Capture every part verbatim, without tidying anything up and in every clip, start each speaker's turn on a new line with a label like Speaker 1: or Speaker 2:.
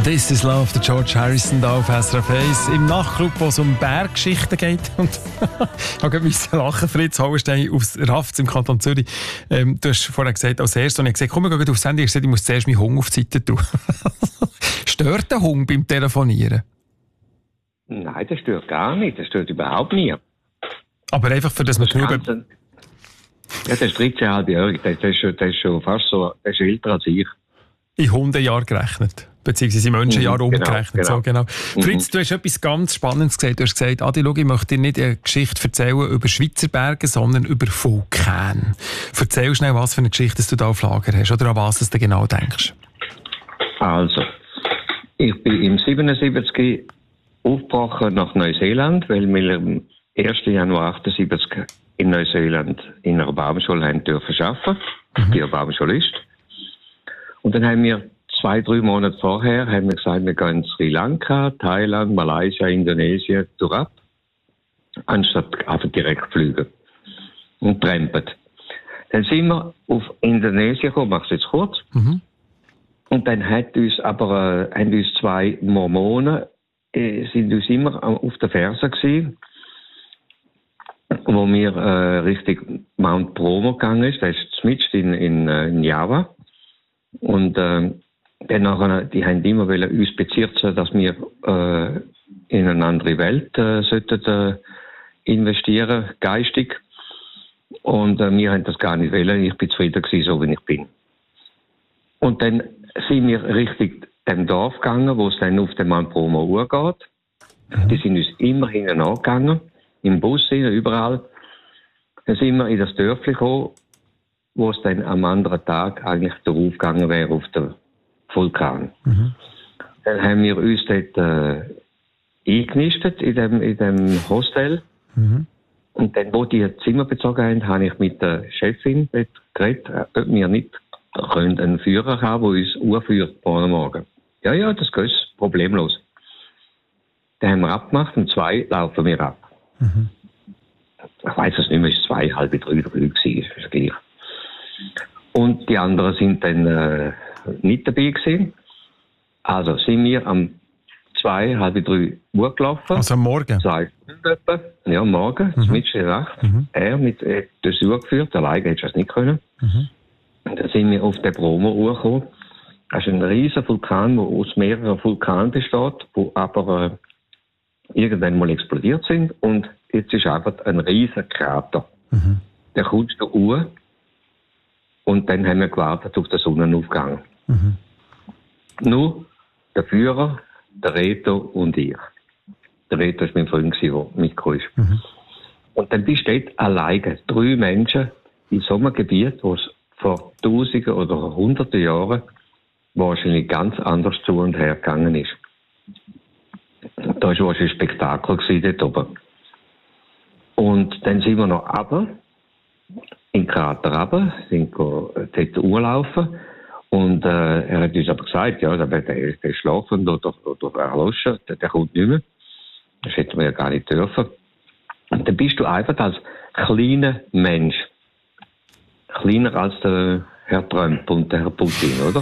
Speaker 1: This is Love, der George Harrison da auf S R F eins. Im Nachtclub, wo es um Berggeschichten geht. Und ich habe gerade lachen, Fritz Hauenstein aus Rafts im Kanton Zürich. Ähm, du hast vorhin gesagt, als erstes, und ich habe gesagt, komm, wir gehen aufs Handy. Ich habe gesagt, ich muss zuerst meinen Hunger auf die Seite tun. Stört der Hunger beim Telefonieren?
Speaker 2: Nein, das stört gar nicht. Das stört überhaupt nie.
Speaker 1: Aber einfach für das,
Speaker 2: das
Speaker 1: man
Speaker 2: Ganze, ja, das ist dreizehnhalbjährig. Das, das, ist schon, das ist schon fast so, das ist älter als ich.
Speaker 1: In Hundejahr gerechnet. Beziehungsweise in Menschenjahr
Speaker 2: mhm,
Speaker 1: umgerechnet.
Speaker 2: Genau,
Speaker 1: so, genau.
Speaker 2: Mhm.
Speaker 1: Fritz, du hast etwas ganz Spannendes gesagt. Du hast gesagt, Adi, schau, ich möchte dir nicht eine Geschichte erzählen über Schweizer Berge, sondern über Vulkane. Erzähl schnell, was für eine Geschichte du da auf Lager hast oder an was du genau denkst.
Speaker 2: Also, ich bin im siebenundsiebzig aufgebrochen nach Neuseeland, weil wir am ersten Januar achtundsiebzig in Neuseeland in einer Baumschule haben dürfen arbeiten. Mhm. Die Baumschule ist. Und dann haben wir zwei, drei Monate vorher haben wir gesagt, wir gehen in Sri Lanka, Thailand, Malaysia, Indonesien durch, anstatt einfach direkt fliegen und trampen. Dann sind wir auf Indonesien gekommen, mach's jetzt kurz. Mhm. Und dann hat uns aber, äh, haben uns zwei Mormonen, äh, sind uns immer auf der Ferse gewesen, wo wir äh, Richtung Mount Bromo gegangen ist. Das ist mitten in, in, in Java. Und äh, dann nachher, die haben immer uns bezirzen, dass wir äh, in eine andere Welt äh, sollten, äh, investieren, geistig. Und äh, wir haben das gar nicht wollen. Ich bin zufrieden gewesen, so wie ich bin. Und dann sind wir Richtung dem Dorf gegangen, wo es dann auf den Mount Bromo geht. Mhm. Die sind uns immer hinten angegangen, im Bus, überall. Dann sind wir in das Dörfli gekommen, wo es dann am anderen Tag eigentlich darauf gegangen wäre, auf den Vulkan. Mhm. Dann haben wir uns dort äh, eingenistet in dem, in dem Hostel. Mhm. Und dann, wo die Zimmer bezogen haben, habe ich mit der Chefin dort geredet, ob wir nicht können einen Führer haben, der uns urführt morgen Morgen. Ja, ja, das geht problemlos. Dann haben wir abgemacht und zwei laufen wir ab. Mhm. Ich weiss es nicht mehr, es war zwei, halb drei, drei gewesen, ist das gleich. Und die anderen sind dann äh, nicht dabei gewesen. Also sind wir am zwei, halb drei Uhr gelaufen.
Speaker 1: Also am Morgen?
Speaker 2: Zwei Stunden etwa. Ja, am Morgen, mhm. mitten in der Nacht. Mhm. Er mit äh, das Uhr geführt, alleine hätte ich das nicht können. Mhm. Und dann sind wir auf den Bromo gekommen. Das ist ein riesiger Vulkan, der aus mehreren Vulkanen besteht, die aber äh, irgendwann mal explodiert sind. Und jetzt ist einfach ein riesiger Krater. Mhm. Der kommt da hoch. Und dann haben wir gewartet auf den Sonnenaufgang. Mhm. Nur der Führer, der Reto und ich. Der Reto war mein Freund, der mitgekommen ist. Mhm. Und dann bist du dort alleine, drei Menschen in so einem Gebiet, wo es vor Tausenden oder Hunderten Jahren wahrscheinlich ganz anders zu und her gegangen ist. Da war wahrscheinlich ein Spektakel dort oben. Und dann sind wir noch runter, in den Krater runter, sind dort urlaufen. Und äh, er hat uns aber gesagt, ja, der, der, der ist schlafend oder, oder erloschen, der, der kommt nicht mehr. Das hätten wir ja gar nicht dürfen. Und dann bist du einfach als kleiner Mensch, kleiner als der Herr Trump und der Herr Putin, oder?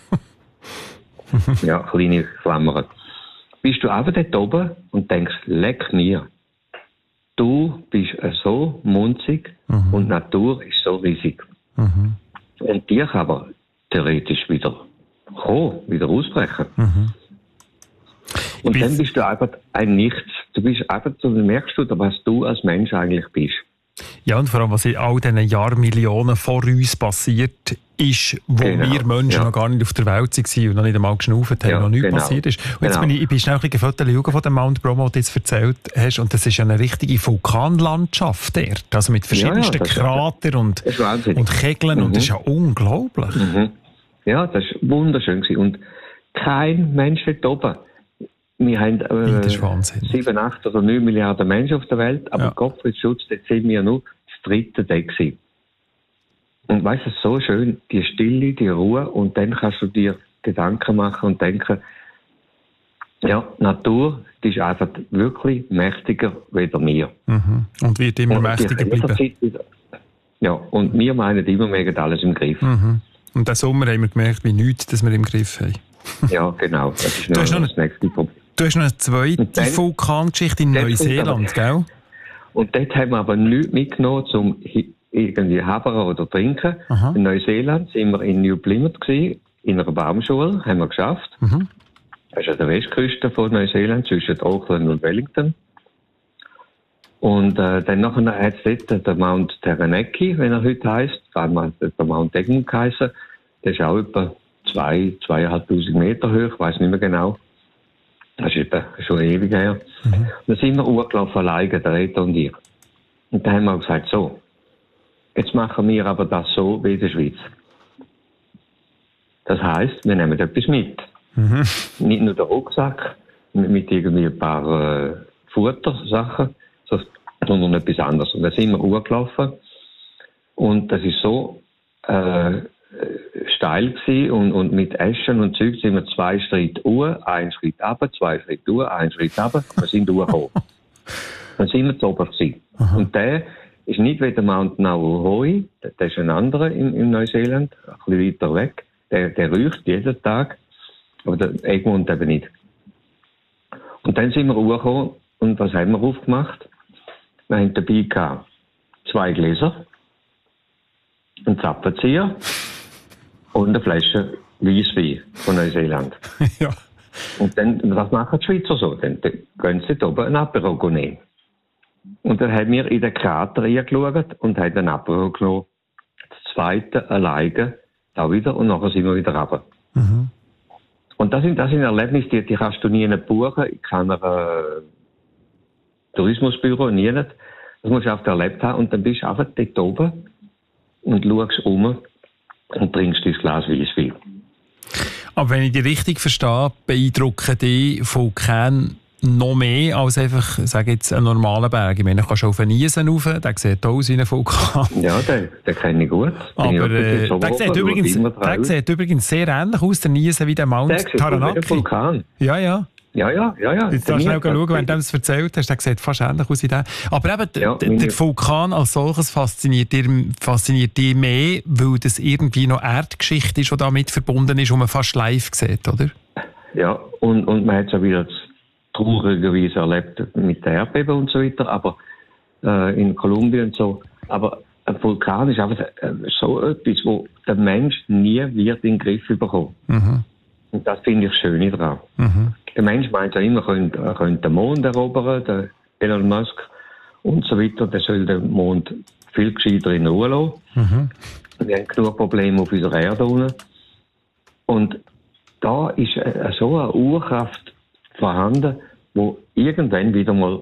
Speaker 2: Ja, kleine Klammern. Bist du einfach dort oben und denkst, leck mir. Du bist so munzig mhm. und die Natur ist so riesig. Mhm. Und die kann aber theoretisch wieder kommen, wieder ausbrechen. Mhm. Und dann bist du einfach ein Nichts. Du bist einfach, du merkst du, was du als Mensch eigentlich bist.
Speaker 1: Ja, und vor allem, was in all diesen Jahrmillionen vor uns passiert ist, wo genau. wir Menschen ja. noch gar nicht auf der Welt waren und noch nicht einmal geschnauft haben, ja, noch nichts genau. passiert ist. Und jetzt genau. bin ich, ich bin schnell ein bisschen Fotos von dem Mount Bromo, den du jetzt erzählt hast, und das ist ja eine richtige Vulkanlandschaft dort, also mit verschiedensten ja, ja, Kratern und, und Kegeln, mhm. und das ist ja unglaublich.
Speaker 2: Mhm. Ja, das war wunderschön gewesen. Und kein Mensch dort oben. Wir haben äh, sieben, acht oder neun Milliarden Menschen auf der Welt, aber ja. Gottfried Schutz, dort sind wir nur das dritte Deck gewesen. Und weißt du, so schön, die Stille, die Ruhe, und dann kannst du dir Gedanken machen und denken, ja, die Natur, die ist einfach wirklich mächtiger als wir.
Speaker 1: Mhm. Und wird immer und mächtiger bleiben.
Speaker 2: Wieder, ja, und wir meinen immer, wir haben alles im Griff.
Speaker 1: Mhm. Und diesen Sommer haben wir gemerkt, wie nichts, dass wir im Griff haben.
Speaker 2: Ja, genau. Das ist
Speaker 1: du, hast noch
Speaker 2: das nächste Problem.
Speaker 1: Du hast noch eine zweite Vulkangeschichte in Neuseeland, gell?
Speaker 2: Und dort haben wir aber nichts mitgenommen, um irgendwie Habern oder trinken. Aha. In Neuseeland sind wir in New Plymouth gewesen, in einer Baumschule, haben wir geschafft. Mhm. Das ist an der Westküste von Neuseeland, zwischen Auckland und Wellington. Und äh, dann nachher hat es dort den Mount Taranaki, wenn er heute heisst, einmal der Mount Egmont geheissen. Der ist auch etwa zwei, zweieinhalbtausend Meter hoch, ich weiss nicht mehr genau. Das ist etwa schon ewig her. Mhm. Dann sind wir hochgelaufen alleine, der Reto und ich. Und dann haben wir gesagt, so, jetzt machen wir aber das so wie in der Schweiz. Das heisst, wir nehmen etwas mit. Mhm. Nicht nur den Rucksack mit, mit irgendwie ein paar äh, Futtersachen, sondern etwas anderes. Und dann sind wir hochgelaufen. Und das ist so äh, steil gewesen und, und mit Eschen und Zeug sind wir zwei Schritte hoch, einen Schritt runter, zwei Schritte hoch, einen Schritt runter. Wir sind hochgekommen. Dann sind wir zu oben gewesen. Aha. Und der ist nicht wie der Mount Nauhoi, der ist ein anderer in, in Neuseeland, ein bisschen weiter weg. Der, der riecht jeden Tag, aber der Egmont eben nicht. Und dann sind wir hochgekommen und was haben wir aufgemacht? Wir haben dabei gehabt zwei Gläser, einen Zappenzieher und eine Flasche Weisswein von Neuseeland. Ja. Und dann, was machen die Schweizer so? Dann gehen sie da oben ein Apero nehmen. Und dann haben wir in den Krater reingeschaut und haben ein Apero genommen. Das zweite alleine, da wieder, und nachher sind wir wieder runter. Mhm. Und das sind, das sind Erlebnisse, die, die kannst du nie buchen, in keiner äh, Tourismusbüro, nie nicht. Das musst du einfach erlebt haben und dann bist du einfach dort oben und schaust um und trinkst dein Glas Weisswein.
Speaker 1: Aber wenn ich dich richtig verstehe, beeindrucken die Vulkane noch mehr als einfach, sage jetzt, einen normalen Berg. Ich meine, du kannst auf einen Niesen rauf, der sieht aus wie ein Vulkan.
Speaker 2: Ja, den, den kenne ich gut.
Speaker 1: Aber äh, der, sieht übrigens, der sieht übrigens sehr ähnlich aus, der Niesen, wie der Mount der Taranaki. Der Vulkan. Ja, ja.
Speaker 2: Ja, ja, ja, ja.
Speaker 1: Jetzt darfst du schnell schauen, wenn du es erzählt hast, der sieht fast ähnlich aus wie der. Aber eben, ja, der, der Vulkan als solches fasziniert dich, fasziniert dich mehr, weil das irgendwie noch Erdgeschichte ist, die damit verbunden ist, und man fast live sieht, oder?
Speaker 2: Ja, und, und man hat es auch wieder traurigerweise erlebt mit der Erdbeben und so weiter, aber äh, in Kolumbien und so. Aber ein Vulkan ist einfach äh, so etwas, wo der Mensch nie wird in den Griff bekommen. Mhm. Und das finde ich schön daran. Mhm. Der Mensch meint ja immer, er könnte, er könnte den Mond erobern, der Elon Musk und so weiter. Der soll den Mond viel gescheiter in Ruhe lassen. Mhm. Wir haben genug Probleme auf unserer Erde unten. Und da ist äh, so eine Urkraft vorhanden, wo irgendwann wieder mal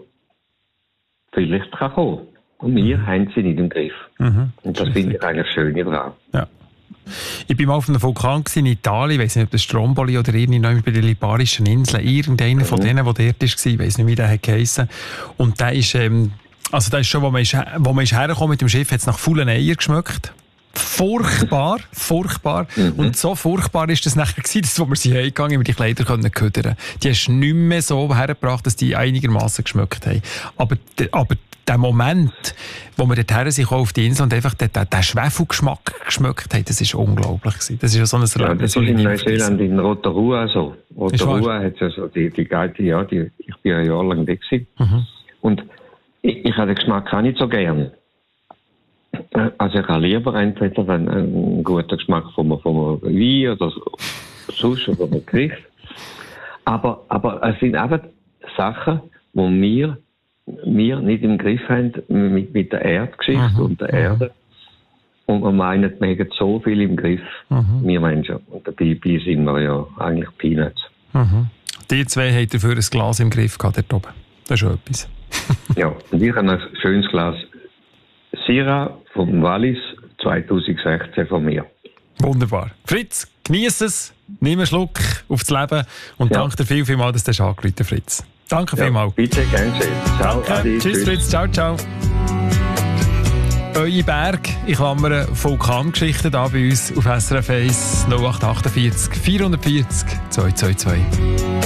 Speaker 2: vielleicht kann kommen. Und wir mhm. haben sie nicht im Griff. Mhm. Und das finde ich eigentlich schön daran. Ja.
Speaker 1: Ich war mal auf einem Vulkan in Italien, ich weiss nicht, ob das Stromboli oder irgendjemand bei den Liparischen Inseln, irgendeiner mhm. von denen, der dort war, ich weiss nicht, wie der geheissen. Und der ist, ähm, also der ist schon, wo man ist, wo man ist hergekommen mit dem Schiff, hat es nach faulen Eier geschmeckt. Furchtbar, furchtbar. Mhm. Und so furchtbar ist das nachher gewesen, dass, wo wir sie heimgegangen, wir die Kleider können ködern. Die hast du nicht mehr so hergebracht, dass die einigermaßen geschmeckt haben. Aber, aber der Moment, wo wir dorthin sind auf die Insel und einfach den, den, den Schwefelgeschmack geschmeckt haben, das ist unglaublich gewesen. Das ist ja so ein
Speaker 2: ja, das ist in Neuseeland in Rotorua so. Rotorua hat ja so die, die Geite, ja, die, ich bin ein Jahr lang weg gewesen. Mhm. Und ich, ich habe den Geschmack auch nicht so gern. Also ich habe lieber entweder einen, einen guten Geschmack von einem Wein oder sonst oder einem Gericht. Aber, aber es sind einfach Sachen, die wir, wir nicht im Griff haben mit, mit der Erdgeschichte mhm. und der Erde. Und wir meinen, wir haben so viel im Griff, mhm. wir Menschen. Und dabei sind wir ja eigentlich Peanuts.
Speaker 1: Mhm. Die zwei haben dafür ein Glas im Griff gehabt, dort oben. Das ist schon etwas.
Speaker 2: Ja, und ich habe ein schönes Glas Syrah vom Wallis zwanzig sechzehn von mir.
Speaker 1: Wunderbar. Fritz, genieß es, nimm einen Schluck aufs Leben und ja. danke dir viel, viel mal, dass du angerufen hast, Fritz. Danke ja, vielmals.
Speaker 2: Bitte, gerne schön. Ciao,
Speaker 1: danke. Adi, tschüss, tschüss, Fritz. Ciao, ciao. Eure Berg, ich klammere Vulkangeschichten da bei uns auf S R F eins null acht acht vier vier vier vier zwei zwei zwei.